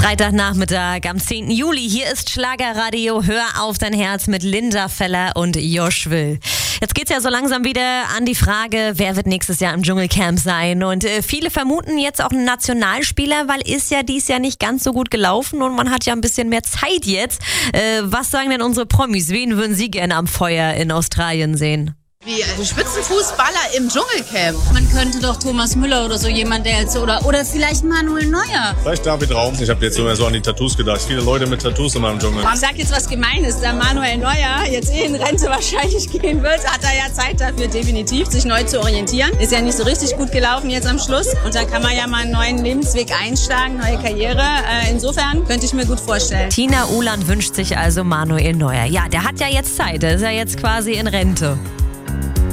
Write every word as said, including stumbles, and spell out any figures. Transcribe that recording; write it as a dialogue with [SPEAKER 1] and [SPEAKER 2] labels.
[SPEAKER 1] Freitagnachmittag am zehnten Juli. Hier ist Schlagerradio. Hör auf dein Herz mit Linda Feller und Josh Will. Jetzt geht's ja so langsam wieder an die Frage, wer wird nächstes Jahr im Dschungelcamp sein? Und äh, viele vermuten jetzt auch einen Nationalspieler, weil ist ja dies Jahr nicht ganz so gut gelaufen und man hat ja ein bisschen mehr Zeit jetzt. Äh, was sagen denn unsere Promis? Wen würden Sie gerne am Feuer in Australien sehen?
[SPEAKER 2] Wie also Spitzenfußballer im Dschungelcamp.
[SPEAKER 3] Man könnte doch Thomas Müller oder so jemand, der jetzt, oder, oder vielleicht Manuel Neuer.
[SPEAKER 4] Vielleicht David Raum. Ich habe jetzt sogar so an die Tattoos gedacht. Viele Leute mit Tattoos in meinem Dschungel.
[SPEAKER 3] Ich sag jetzt was Gemeines, da Manuel Neuer jetzt eh in Rente wahrscheinlich gehen wird, hat er ja Zeit dafür definitiv, sich neu zu orientieren. Ist ja nicht so richtig gut gelaufen jetzt am Schluss und da kann man ja mal einen neuen Lebensweg einschlagen, neue Karriere. Äh, insofern könnte ich mir gut vorstellen.
[SPEAKER 1] Tina Uhland wünscht sich also Manuel Neuer. Ja, der hat ja jetzt Zeit, der ist ja jetzt quasi in Rente.